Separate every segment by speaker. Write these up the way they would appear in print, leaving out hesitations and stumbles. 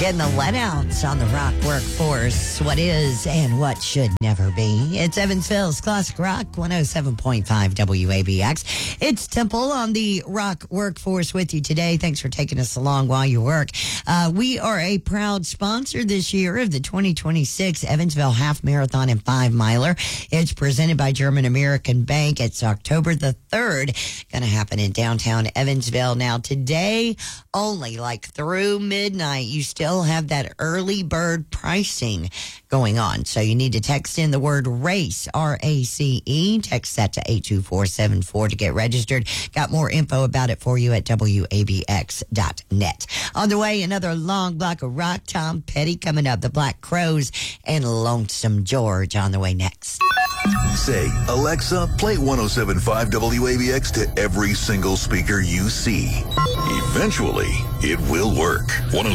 Speaker 1: Getting the letouts on the rock workforce. What is and what should never be. It's Evansville's Classic Rock 107.5 WABX. It's Temple on the rock workforce with you today. Thanks for taking us along while you work. We are a proud sponsor this year of the 2026 Evansville Half Marathon and 5 Miler. It's presented by German American Bank. It's October the 3rd. Going to happen in downtown Evansville. Now, today only, like through midnight, you still have that early bird pricing going on. So you need to text in the word RACE, R-A-C-E. Text that to 82474 to get registered. Got more info about it for you at WABX.net. On the way, another long block of rock. Tom Petty coming up. The Black Crowes and Lonesome George on the way next.
Speaker 2: Say, Alexa, play 107.5 WABX to every single speaker you see. Eventually, it will work.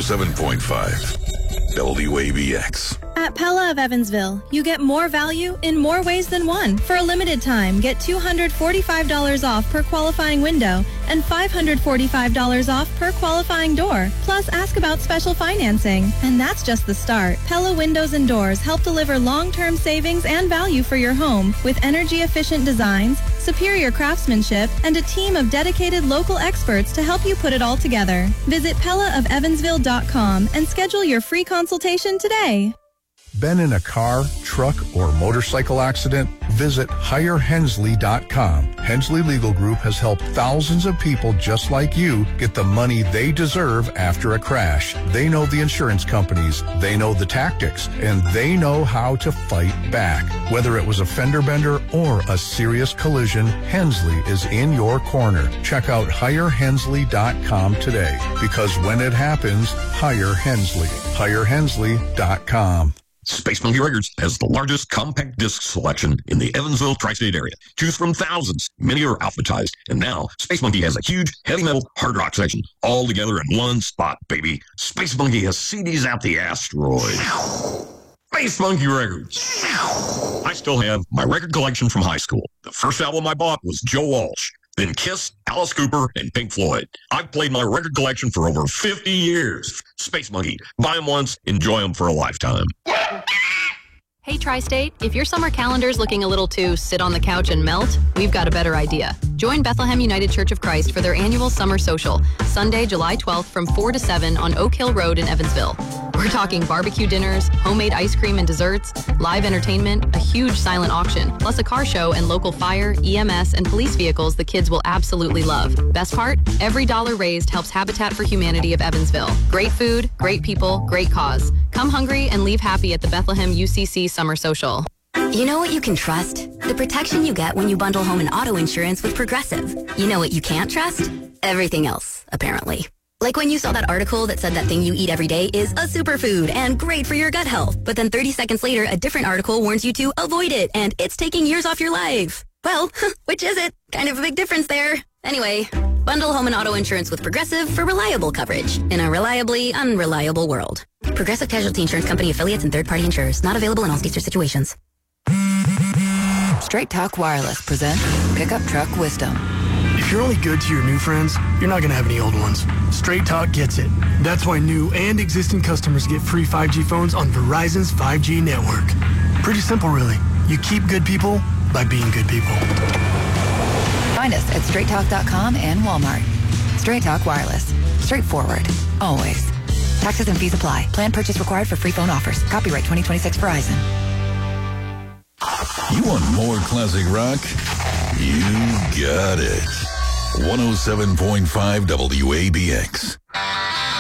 Speaker 2: 107.5 WABX.
Speaker 3: At Pella of Evansville, you get more value in more ways than one. For a limited time, get $245 off per qualifying window and $545 off per qualifying door. Plus, ask about special financing. And that's just the start. Pella Windows and Doors help deliver long-term savings and value for your home with energy-efficient designs, superior craftsmanship, and a team of dedicated local experts to help you put it all together. Visit PellaofEvansville.com and schedule your free consultation today.
Speaker 4: Been in a car, truck, or motorcycle accident? Visit HireHensley.com. Hensley Legal Group has helped thousands of people just like you get the money they deserve after a crash. They know the insurance companies, they know the tactics, and they know how to fight back. Whether it was a fender bender or a serious collision, Hensley is in your corner. Check out HireHensley.com today, because when it happens, hire Hensley. HireHensley.com.
Speaker 5: Space Monkey Records has the largest compact disc selection in the Evansville tri-state area. Choose from thousands. Many are alphabetized. And now, Space Monkey has a huge heavy metal hard rock section all together in one spot, baby. Space Monkey has CDs out the asteroid. Space Monkey Records. I still have my record collection from high school. The first album I bought was Joe Walsh. Then Kiss, Alice Cooper, and Pink Floyd. I've played my record collection for over 50 years. Space Monkey. Buy them once, enjoy them for a lifetime.
Speaker 6: Hey, Tri-State, if your summer calendar's looking a little too sit on the couch and melt, we've got a better idea. Join Bethlehem United Church of Christ for their annual summer social, Sunday, July 12th from 4 to 7 on Oak Hill Road in Evansville. We're talking barbecue dinners, homemade ice cream and desserts, live entertainment, a huge silent auction, plus a car show and local fire, EMS, and police vehicles the kids will absolutely love. Best part? Every dollar raised helps Habitat for Humanity of Evansville. Great food, great people, great cause. Come hungry and leave happy at the Bethlehem UCC Summer Social.
Speaker 7: You know what you can trust? The protection you get when you bundle home and auto insurance with Progressive. You know what you can't trust? Everything else, apparently. Like when you saw that article that said that thing you eat every day is a superfood and great for your gut health. But then 30 seconds later, a different article warns you to avoid it and it's taking years off your life. Well, which is it? Kind of a big difference there. Anyway, bundle home and auto insurance with Progressive for reliable coverage in a reliably unreliable world. Progressive Casualty Insurance Company affiliates and third-party insurers. Not available in all states or situations.
Speaker 8: Straight Talk Wireless presents Pickup Truck Wisdom.
Speaker 9: If you're only good to your new friends, you're not going to have any old ones. Straight Talk gets it. That's why new and existing customers get free 5G phones on Verizon's 5G network. Pretty simple, really. You keep good people by being good people.
Speaker 8: Find us at straighttalk.com and Walmart. Straight Talk Wireless. Straightforward. Always. Taxes and fees apply. Plan purchase required for free phone offers. Copyright 2026 Verizon.
Speaker 2: You want more classic rock? You got it. 107.5 WABX.